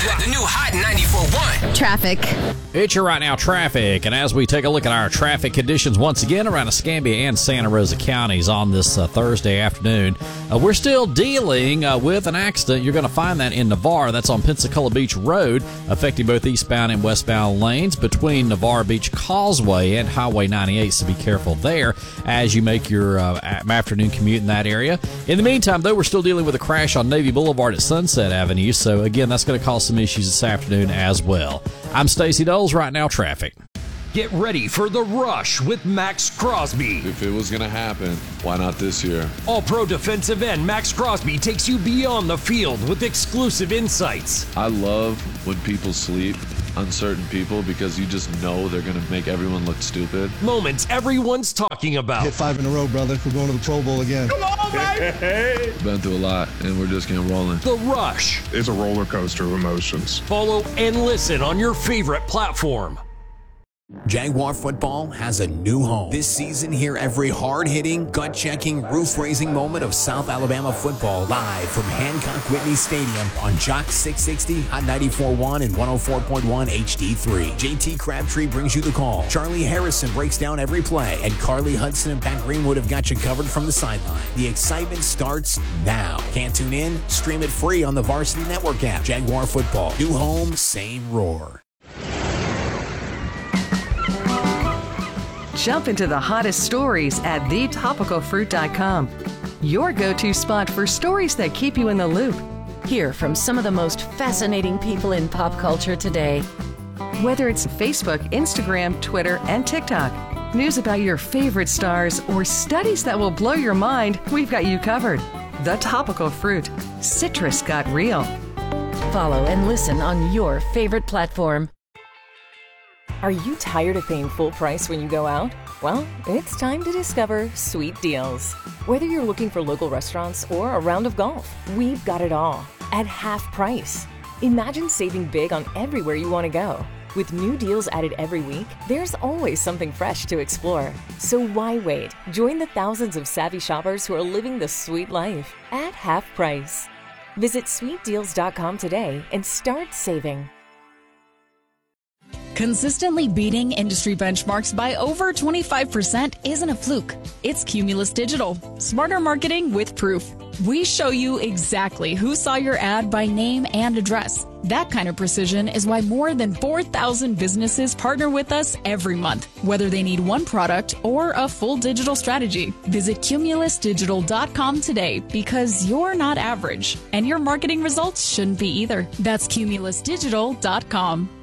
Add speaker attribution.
Speaker 1: The new Hot 94.1.
Speaker 2: Traffic.
Speaker 3: It's your Right Now traffic, and as we take a look at our traffic conditions once again around Escambia and Santa Rosa counties on this Thursday afternoon, we're still dealing with an accident. You're going to find that in Navarre. That's on Pensacola Beach Road, affecting both eastbound and westbound lanes between Navarre Beach Causeway and Highway 98, so be careful there as you make your afternoon commute in that area. In the meantime, though, we're still dealing with a crash on Navy Boulevard at Sunset Avenue, so again, that's going to cause some issues this afternoon as well. I'm Stacey Doles, Right Now Traffic.
Speaker 4: Get ready for the rush with Max Crosby.
Speaker 5: If it was going to happen, why not this year?
Speaker 4: All-pro defensive end Max Crosby takes you beyond the field with exclusive insights.
Speaker 5: I love when people sleep on certain people because you just know they're going to make everyone look stupid.
Speaker 4: Moments everyone's talking about.
Speaker 6: Hit 5 in a row, brother. We're going to the Pro Bowl again.
Speaker 4: Come on, baby!
Speaker 5: Been through a lot, and we're just getting rolling.
Speaker 4: The Rush.
Speaker 7: It's a roller coaster of emotions.
Speaker 4: Follow and listen on your favorite platform.
Speaker 8: Jaguar football has a new home. This season, hear every hard-hitting, gut-checking, roof-raising moment of South Alabama football live from Hancock Whitney Stadium on Jock 660, Hot 94.1, and 104.1 HD3. JT Crabtree brings you the call. Charlie Harrison breaks down every play, and Carly Hudson and Pat Greenwood have got you covered from the sideline. The excitement starts now. Can't tune in? Stream it free on the Varsity Network app. Jaguar football. New home, same roar.
Speaker 9: Jump into the hottest stories at thetopicalfruit.com. Your go-to spot for stories that keep you in the loop.
Speaker 2: Hear from some of the most fascinating people in pop culture today.
Speaker 9: Whether it's Facebook, Instagram, Twitter, and TikTok, news about your favorite stars, or studies that will blow your mind, we've got you covered. The Topical Fruit. Citrus got real.
Speaker 2: Follow and listen on your favorite platform.
Speaker 10: Are you tired of paying full price when you go out? Well, it's time to discover Sweet Deals. Whether you're looking for local restaurants or a round of golf, we've got it all at half price. Imagine saving big on everywhere you want to go. With new deals added every week, there's always something fresh to explore. So why wait? Join the thousands of savvy shoppers who are living the sweet life at half price. Visit sweetdeals.com today and start saving.
Speaker 11: Consistently beating industry benchmarks by over 25% isn't a fluke. It's Cumulus Digital. Smarter marketing with proof. We show you exactly who saw your ad by name and address. That kind of precision is why more than 4,000 businesses partner with us every month, whether they need one product or a full digital strategy. Visit cumulusdigital.com today because you're not average, and your marketing results shouldn't be either. That's cumulusdigital.com.